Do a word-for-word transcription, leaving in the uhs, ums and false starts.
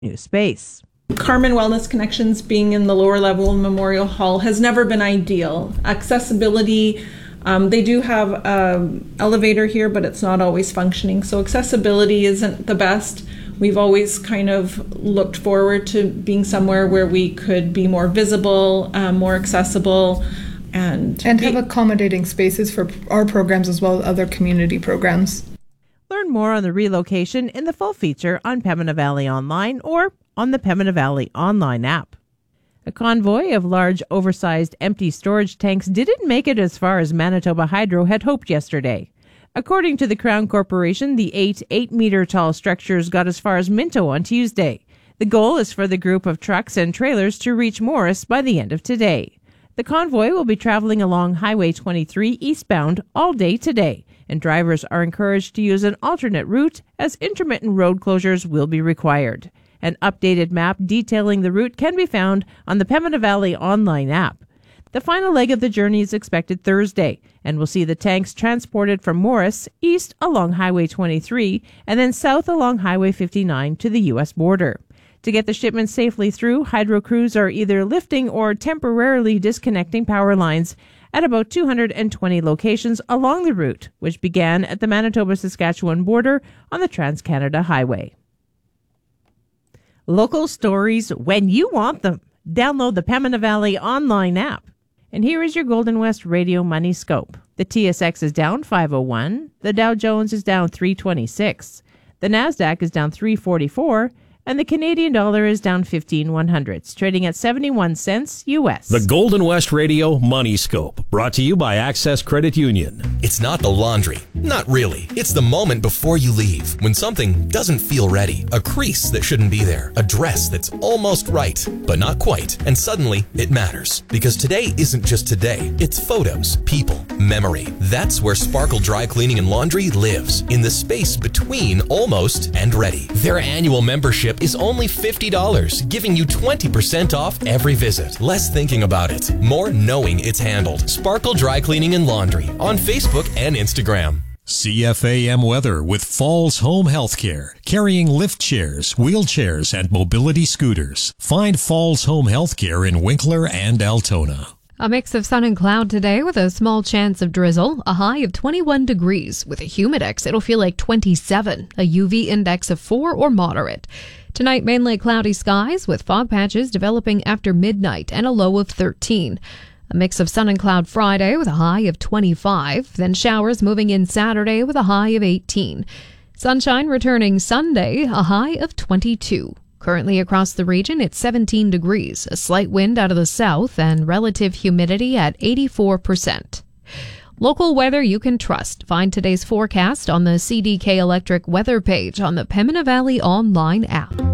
new space. Carmen Wellness Connections being in the lower level Memorial Hall has never been ideal. Accessibility, um, they do have an elevator here, but it's not always functioning. So accessibility isn't the best. We've always kind of looked forward to being somewhere where we could be more visible, um, more accessible, and and be- have accommodating spaces for our programs as well as other community programs. Learn more on the relocation in the full feature on Pembina Valley Online or on the Pembina Valley Online app. A convoy of large, oversized, empty storage tanks didn't make it as far as Manitoba Hydro had hoped yesterday. According to the Crown Corporation, the eight eight-meter-tall structures got as far as Minto on Tuesday. The goal is for the group of trucks and trailers to reach Morris by the end of today. The convoy will be traveling along Highway twenty-three eastbound all day today, and drivers are encouraged to use an alternate route as intermittent road closures will be required. An updated map detailing the route can be found on the Pembina Valley Online app. The final leg of the journey is expected Thursday, and will see the tanks transported from Morris east along Highway twenty-three and then south along Highway fifty-nine to the U S border. To get the shipments safely through, Hydro crews are either lifting or temporarily disconnecting power lines at about two hundred twenty locations along the route, which began at the Manitoba-Saskatchewan border on the Trans-Canada Highway. Local stories when you want them. Download the Pembina Valley Online app. And here is your Golden West Radio Money Scope. The T S X is down five oh one. The Dow Jones is down three twenty-six. The Nasdaq is down three forty-four. And the Canadian dollar is down fifteen one hundredths, trading at seventy-one cents U S. The Golden West Radio Money Scope, brought to you by Access Credit Union. It's not the laundry. Not really. It's the moment before you leave, when something doesn't feel ready. A crease that shouldn't be there. A dress that's almost right, but not quite. And suddenly, it matters. Because today isn't just today. It's photos, people, memory. That's where Sparkle Dry Cleaning and Laundry lives, in the space between almost and ready. Their annual membership is only fifty dollars, giving you twenty percent off every visit. Less thinking about it, more knowing it's handled. Sparkle Dry Cleaning and Laundry on Facebook and Instagram. C F A M Weather with Falls Home Healthcare, carrying lift chairs, wheelchairs, and mobility scooters. Find Falls Home Healthcare in Winkler and Altona. A mix of sun and cloud today with a small chance of drizzle, a high of twenty-one degrees. With a humidex, it'll feel like twenty-seven, a U V index of four or moderate. Tonight, mainly cloudy skies with fog patches developing after midnight and a low of thirteen. A mix of sun and cloud Friday with a high of twenty-five, then showers moving in Saturday with a high of eighteen. Sunshine returning Sunday, a high of twenty-two. Currently across the region, it's seventeen degrees, a slight wind out of the south, and relative humidity at eighty-four percent. Local weather you can trust. Find today's forecast on the C D K Electric weather page on the Pembina Valley Online app.